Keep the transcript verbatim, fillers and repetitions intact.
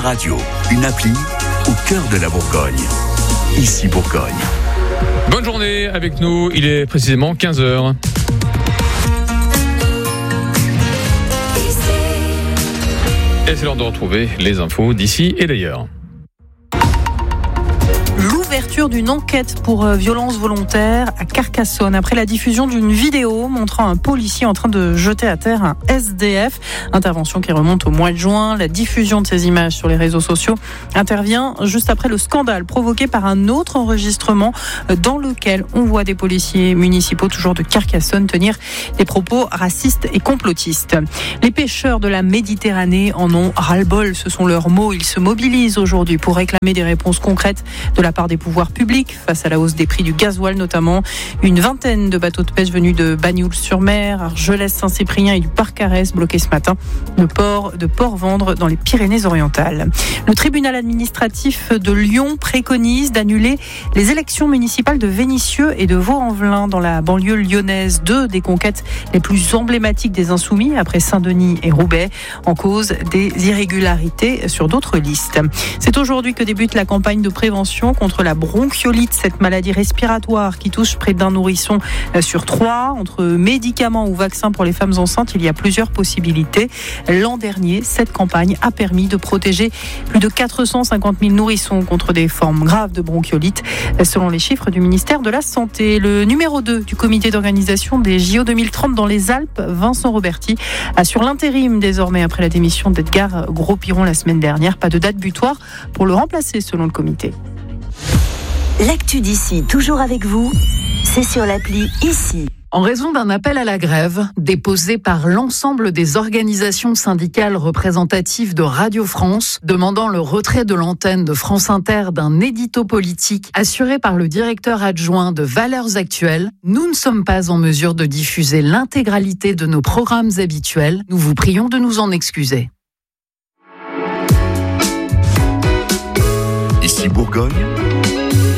Radio, une appli au cœur de la Bourgogne. Ici Bourgogne. Bonne journée avec nous, il est précisément quinze heures. Et c'est l'heure de retrouver les infos d'ici et d'ailleurs. L'ouverture d'une enquête pour violence volontaire à Carcassonne après la diffusion d'une vidéo montrant un policier en train de jeter à terre un S D F. Intervention qui remonte au mois de juin. La diffusion de ces images sur les réseaux sociaux intervient juste après le scandale provoqué par un autre enregistrement dans lequel on voit des policiers municipaux, toujours de Carcassonne, tenir des propos racistes et complotistes. Les pêcheurs de la Méditerranée en ont ras-le-bol, ce sont leurs mots. Ils se mobilisent aujourd'hui pour réclamer des réponses concrètes de la part des pouvoirs publics face à la hausse des prix du gasoil notamment. Une vingtaine de bateaux de pêche venus de Bagnoul-sur-Mer, Argelès, Saint-Cyprien et du Parc Arès bloqués ce matin le port de Port-Vendre dans les Pyrénées-Orientales. Le tribunal administratif de Lyon préconise d'annuler les élections municipales de Vénissieux et de Vaux-en-Velin dans la banlieue lyonnaise, deux des conquêtes les plus emblématiques des Insoumis après Saint-Denis et Roubaix, en cause des irrégularités sur d'autres listes. C'est aujourd'hui que débute la campagne de prévention contre la bronchiolite, cette maladie respiratoire qui touche près d'un nourrisson sur trois. Entre médicaments ou vaccins pour les femmes enceintes, il y a plusieurs possibilités. L'an dernier, cette campagne a permis de protéger plus de quatre cent cinquante mille nourrissons contre des formes graves de bronchiolite, selon les chiffres du ministère de la Santé. Le numéro deux du comité d'organisation des J O deux mille trente dans les Alpes, Vincent Roberti, assure l'intérim désormais après la démission d'Edgar Gros-Piron la semaine dernière. Pas de date butoir pour le remplacer selon le comité. L'actu d'ici, toujours avec vous, c'est sur l'appli Ici. En raison d'un appel à la grève déposé par l'ensemble des organisations syndicales représentatives de Radio France, demandant le retrait de l'antenne de France Inter d'un édito politique assuré par le directeur adjoint de Valeurs Actuelles, nous ne sommes pas en mesure de diffuser l'intégralité de nos programmes habituels. Nous vous prions de nous en excuser. Ici Bourgogne,